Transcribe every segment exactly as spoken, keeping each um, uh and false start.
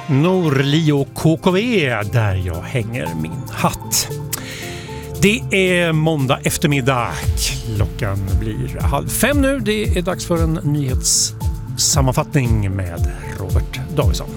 Norli och K K V där jag hänger min hatt. Det är måndag eftermiddag. Klockan blir halv fem nu. Det är dags för en nyhetssammanfattning med Robert Davidsson.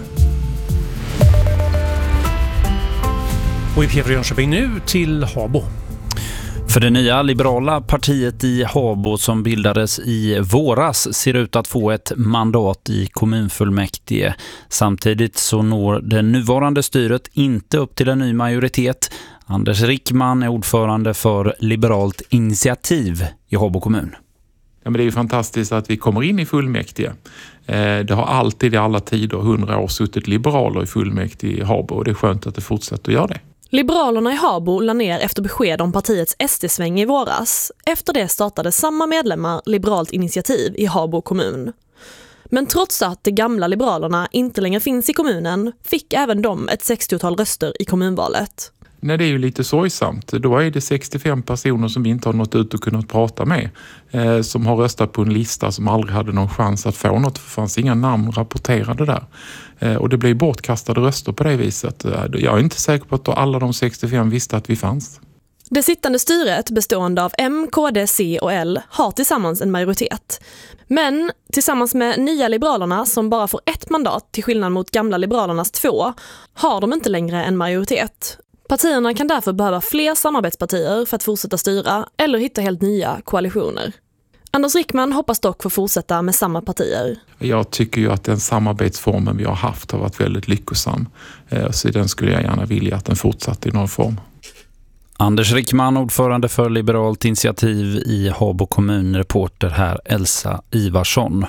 Och i P fyra Jönköping nu till Habo. För det nya liberala partiet i Habo som bildades i våras ser ut att få ett mandat i kommunfullmäktige. Samtidigt så når det nuvarande styret inte upp till en ny majoritet. Anders Rickman är ordförande för Liberalt initiativ i Habo kommun. Ja, men det är ju fantastiskt att vi kommer in i fullmäktige. Det har alltid i alla tider, hundra år, suttit liberaler i fullmäktige i Habo och det är skönt att det fortsätter att göra det. Liberalerna i Habo la ner efter besked om partiets S D-sväng i våras. Efter det startade samma medlemmar Liberalt initiativ i Habo kommun. Men trots att de gamla Liberalerna inte längre finns i kommunen fick även de ett sextiotal röster i kommunvalet. Nej, det är ju lite sorgsamt. Då är det sextiofem personer som vi inte har nått ut och kunnat prata med. Eh, som har röstat på en lista som aldrig hade någon chans att få något. Det fanns inga namn rapporterade där. Eh, och det blev bortkastade röster på det viset. Eh, jag är inte säker på att alla de sextiofem visste att vi fanns. Det sittande styret bestående av M, K D, C och L har tillsammans en majoritet. Men tillsammans med nya Liberalerna som bara får ett mandat till skillnad mot gamla Liberalernas två har de inte längre en majoritet. Partierna kan därför behöva fler samarbetspartier för att fortsätta styra eller hitta helt nya koalitioner. Anders Rickman hoppas dock få fortsätta med samma partier. Jag tycker ju att den samarbetsformen vi har haft har varit väldigt lyckosam. Så den skulle jag gärna vilja att den fortsatte i någon form. Anders Rickman, ordförande för Liberalt initiativ i Habo kommun, reporter här Elsa Ivarsson.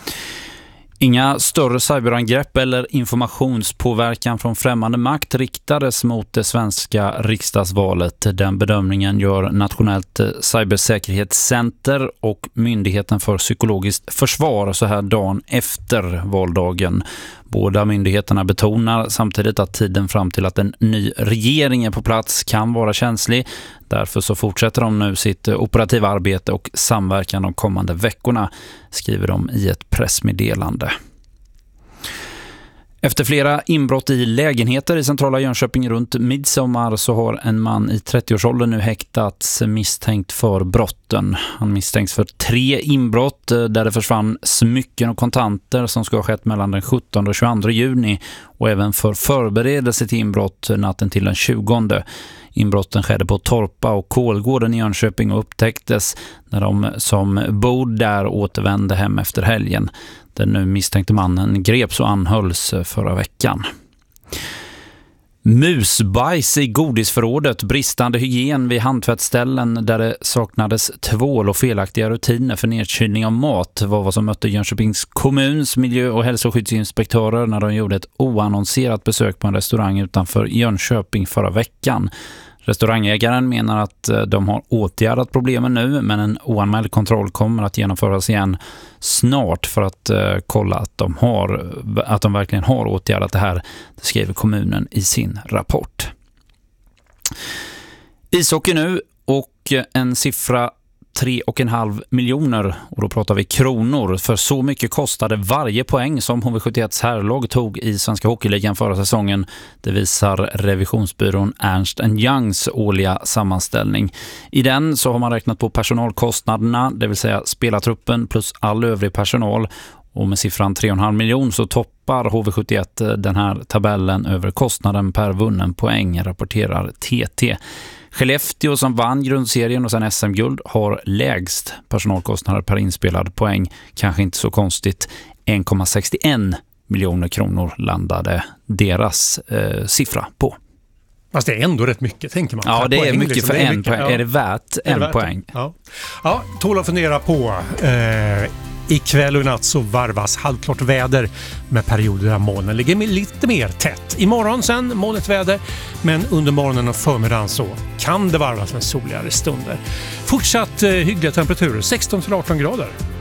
Inga större cyberangrepp eller informationspåverkan från främmande makt riktades mot det svenska riksdagsvalet. Den bedömningen gör Nationellt cybersäkerhetscenter och Myndigheten för psykologiskt försvar så här dagen efter valdagen. Båda myndigheterna betonar samtidigt att tiden fram till att en ny regering är på plats kan vara känslig. Därför så fortsätter de nu sitt operativa arbete och samverkan de kommande veckorna, skriver de i ett pressmeddelande. Efter flera inbrott i lägenheter i centrala Jönköping runt midsommar så har en man i trettioårsåldern nu häktats misstänkt för brotten. Han misstänks för tre inbrott där det försvann smycken och kontanter som ska ha skett mellan den sjuttonde och tjugoandra juni och även för förberedelse till inbrott natten till den tjugonde. Inbrotten skedde på Torpa och Kolgården i Jönköping och upptäcktes när de som bor där återvände hem efter helgen. Den nu misstänkte mannen greps och anhölls förra veckan. Musbajs i godisförrådet, bristande hygien vid handtvättställen där det saknades tvål och felaktiga rutiner för nedkylning av mat var vad som mötte Jönköpings kommuns miljö- och hälsoskyddsinspektörer när de gjorde ett oannonserat besök på en restaurang utanför Jönköping förra veckan. Restaurangägaren menar att de har åtgärdat problemen nu, men en oanmäld kontroll kommer att genomföras igen snart för att uh, kolla att de, har, att de verkligen har åtgärdat det här, det skriver kommunen i sin rapport. Ishockey nu och en siffra tre och en halv miljoner, och då pratar vi kronor, för så mycket kostade varje poäng som H V sjuttioett herrlag tog i Svenska Hockeyligan förra säsongen. Det visar revisionsbyrån Ernst and Youngs årliga sammanställning. I den så har man räknat på personalkostnaderna, det vill säga spelartruppen plus all övrig personal, och med siffran tre och en halv miljon så toppar H V sjuttioett den här tabellen över kostnaden per vunnen poäng, rapporterar T T. Skellefteå som vann grundserien och sen S M-guld har lägst personalkostnader per inspelad poäng. Kanske inte så konstigt. en komma sextioen miljoner kronor landade deras eh, siffra på. Fast det är ändå rätt mycket, tänker man. Ja, det är poäng, mycket liksom. för det är en mycket, poäng. ja. Är det värt är en det värt poäng? Ja. Ja, tål att fundera på. Eh, ikväll och natt så varvas halvklart väder med perioder där molnen ligger lite mer tätt. Imorgon sen molnigt väder, men under morgonen och förmiddagen så kan det varvas med soligare stunder. Fortsatt eh, hyggliga temperaturer, sexton till arton grader.